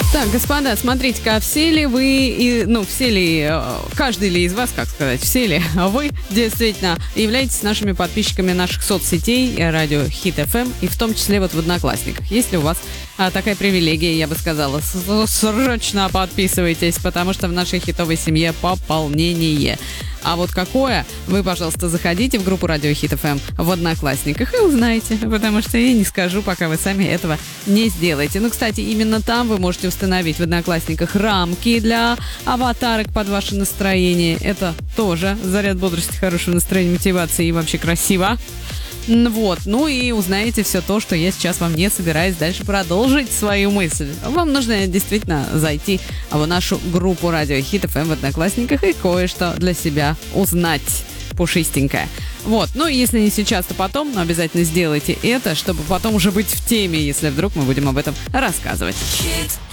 Так, господа, смотрите-ка, все ли вы, каждый ли из вас, как сказать, все ли вы действительно являетесь нашими подписчиками наших соцсетей, радио Хит FM, и в том числе вот в Одноклассниках. Если у вас такая привилегия, я бы сказала, срочно подписывайтесь, потому что в нашей хитовой семье пополнение. А вот какое, вы, пожалуйста, заходите в группу радио Хит FM в Одноклассниках и узнаете, потому что я не скажу, пока вы сами этого не сделаете. Ну, кстати, именно там вы можете установить в Одноклассниках рамки для аватарок под ваше настроение. Это тоже заряд бодрости, хорошего настроения, мотивации и вообще красиво. Вот, ну и узнаете все то, что я сейчас вам не собираюсь дальше продолжить свою мысль. Вам нужно действительно зайти в нашу группу радио Хит FM в Одноклассниках и кое-что для себя узнать пушистенькое. Вот, ну если не сейчас, то потом, но обязательно сделайте это, чтобы потом уже быть в теме, если вдруг мы будем об этом рассказывать.